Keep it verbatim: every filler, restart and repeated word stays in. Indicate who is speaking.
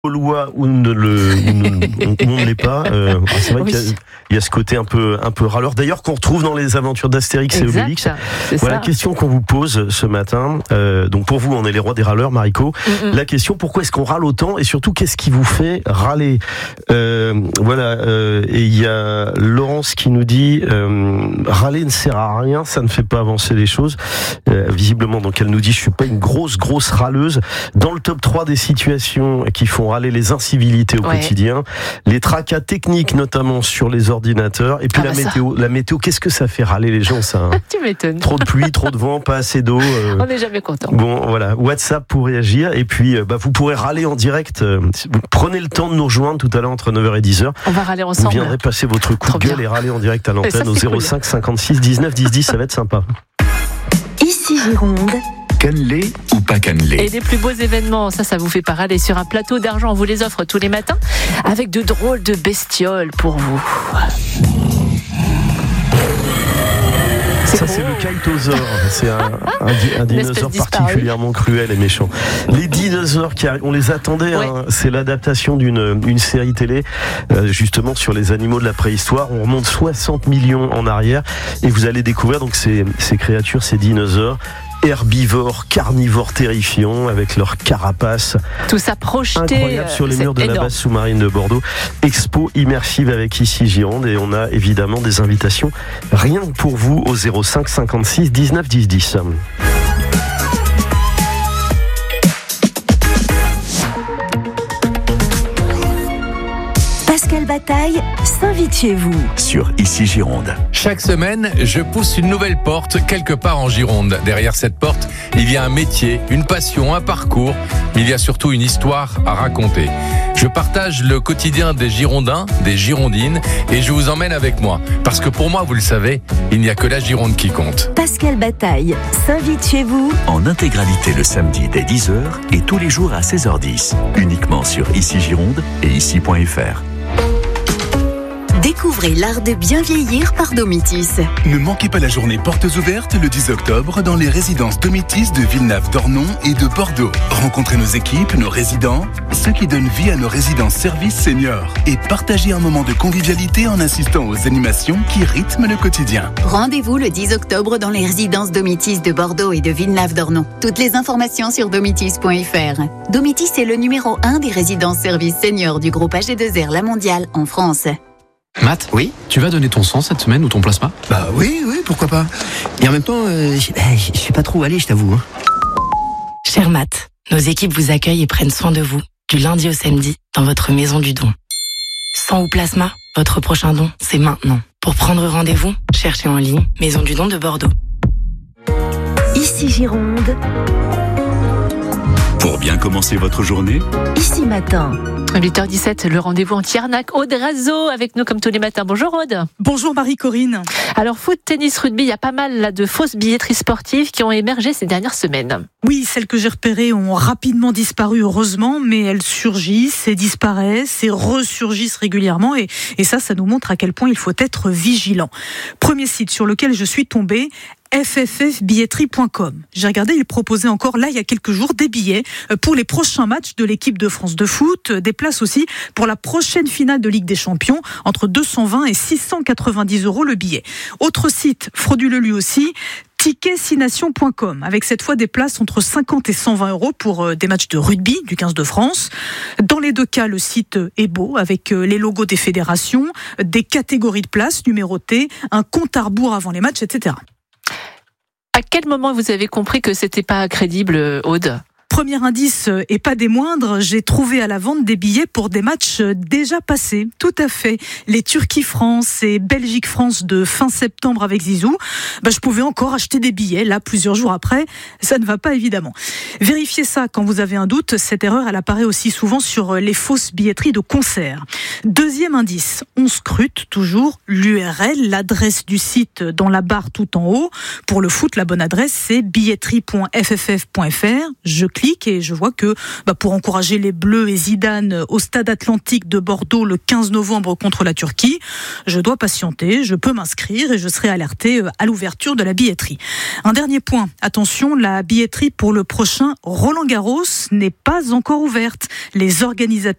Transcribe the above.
Speaker 1: Gaulois ou ne le, ou on ne l'est pas. Euh, c'est vrai oui. qu'il y a, il y a ce côté un peu, un peu râleur. D'ailleurs, qu'on retrouve dans les aventures d'Astérix exact, et Obélix. Voilà la question qu'on vous pose ce matin. Euh, donc pour vous, on est les rois des râleurs, Mariko. Mm-hmm. La question, pourquoi est-ce qu'on râle autant et surtout, qu'est-ce qui vous fait râler? euh, Voilà. Euh, et il y a Laurence qui nous dit euh, râler ne sert à rien, ça ne fait pas avancer les choses. Euh, visiblement, donc elle nous dit, je suis pas une grosse, grosse râleuse. Dans le top trois des situations qui font râler, les incivilités au ouais. quotidien, les tracas techniques notamment sur les ordinateurs, et puis ah la bah météo. Ça. La météo, qu'est-ce que ça fait râler les gens, ça hein?
Speaker 2: Tu m'étonnes.
Speaker 1: Trop de pluie, trop de vent, pas assez d'eau. Euh...
Speaker 2: On n'est jamais content.
Speaker 1: Bon, voilà, WhatsApp pour réagir, et puis bah, vous pourrez râler en direct. Vous prenez le temps de nous rejoindre tout à l'heure entre neuf heures et dix heures.
Speaker 2: On va râler ensemble.
Speaker 1: Vous viendrez passer votre coup trop de gueule bien. Et râler en direct à l'antenne au zéro cinq cinquante-six dix-neuf dix dix, ça va être sympa.
Speaker 3: Ici Gironde.
Speaker 4: Cannelé ou pas cannelé.
Speaker 2: Et des plus beaux événements, ça, ça vous fait pas râler. Sur un plateau d'argent, on vous les offre tous les matins avec de drôles de bestioles pour vous.
Speaker 1: C'est ça, c'est le kaitosaure. C'est un, un, un dinosaure particulièrement cruel et méchant. Les dinosaures qui arrivent, on les attendait. Ouais. Hein, c'est l'adaptation d'une une série télé, euh, justement sur les animaux de la préhistoire. On remonte soixante millions en arrière et vous allez découvrir donc ces, ces créatures, ces dinosaures. Herbivores, carnivores terrifiants avec leurs carapaces.
Speaker 2: Tout ça projeté.
Speaker 1: Incroyable sur les murs de
Speaker 2: énorme.
Speaker 1: La base sous-marine de Bordeaux. Expo immersive avec Ici Gironde et on a évidemment des invitations rien que pour vous au zéro cinq cinquante-six dix-neuf dix dix.
Speaker 3: Pascal Bataille s'invite chez vous
Speaker 4: sur Ici Gironde.
Speaker 5: Chaque semaine, je pousse une nouvelle porte quelque part en Gironde. Derrière cette porte, il y a un métier, une passion, un parcours, mais il y a surtout une histoire à raconter. Je partage le quotidien des Girondins, des Girondines, et je vous emmène avec moi. Parce que pour moi, vous le savez, il n'y a que la Gironde qui compte.
Speaker 3: Pascal Bataille s'invite chez vous
Speaker 4: en intégralité le samedi dès dix heures et tous les jours à seize heures dix. Uniquement sur Ici Gironde et ici point f r.
Speaker 3: Découvrez l'art de bien vieillir par Domitis.
Speaker 6: Ne manquez pas la journée portes ouvertes le dix octobre dans les résidences Domitis de Villeneuve-d'Ornon et de Bordeaux. Rencontrez nos équipes, nos résidents, ceux qui donnent vie à nos résidences services seniors et partagez un moment de convivialité en assistant aux animations qui rythment le quotidien.
Speaker 3: Rendez-vous le dix octobre dans les résidences Domitis de Bordeaux et de Villeneuve-d'Ornon. Toutes les informations sur domitis point f r. Domitis est le numéro un des résidences services seniors du groupe A G deux R La Mondiale en France.
Speaker 7: Matt,
Speaker 8: oui.
Speaker 7: Tu vas donner ton sang cette semaine ou ton plasma?
Speaker 8: Bah oui, oui, pourquoi pas. Et en même temps, euh, je suis pas trop allé, je t'avoue. Hein.
Speaker 9: Cher Matt, nos équipes vous accueillent et prennent soin de vous, du lundi au samedi, dans votre maison du don. Sang ou plasma, votre prochain don, c'est maintenant. Pour prendre rendez-vous, cherchez en ligne Maison du don de Bordeaux.
Speaker 3: Ici Gironde.
Speaker 4: Pour bien commencer votre journée,
Speaker 3: Ici Matin.
Speaker 2: huit heures dix-sept, le rendez-vous anti-arnaque. Aude Razo avec nous comme tous les matins. Bonjour Aude.
Speaker 10: Bonjour Marie-Corinne.
Speaker 2: Alors foot, tennis, rugby, il y a pas mal là, de fausses billetteries sportives qui ont émergé ces dernières semaines.
Speaker 10: Oui, celles que j'ai repérées ont rapidement disparu heureusement, mais elles surgissent et disparaissent et ressurgissent régulièrement et, et ça, ça nous montre à quel point il faut être vigilant. Premier site sur lequel je suis tombée, f f f billetterie point com. J'ai regardé, il proposait encore là il y a quelques jours des billets pour les prochains matchs de l'équipe de France de foot, des places aussi pour la prochaine finale de Ligue des Champions, entre deux cent vingt et six cent quatre-vingt-dix euros le billet. Autre site frauduleux lui aussi, ticket six nations point com, avec cette fois des places entre cinquante et cent vingt euros pour des matchs de rugby du quinze de France. Dans les deux cas, le site est beau, avec les logos des fédérations, des catégories de places numérotées, un compte à rebours avant les matchs, et cetera.
Speaker 2: À quel moment vous avez compris que c'était pas crédible, Aude ?
Speaker 10: Premier indice, et pas des moindres, j'ai trouvé à la vente des billets pour des matchs déjà passés. Tout à fait. Les Turquie-France et Belgique-France de fin septembre avec Zizou. Bah, je pouvais encore acheter des billets, là, plusieurs jours après. Ça ne va pas, évidemment. Vérifiez ça quand vous avez un doute. Cette erreur, elle apparaît aussi souvent sur les fausses billetteries de concerts. Deuxième indice, on scrute toujours l'U R L, l'adresse du site dans la barre tout en haut. Pour le foot, la bonne adresse, c'est billetterie point f f f point f r. Je clique déclic et je vois que bah, pour encourager les Bleus et Zidane au Stade Atlantique de Bordeaux le quinze novembre contre la Turquie, je dois patienter, je peux m'inscrire et je serai alerté à l'ouverture de la billetterie. Un dernier point, attention, la billetterie pour le prochain Roland Garros n'est pas encore ouverte. Les organisateurs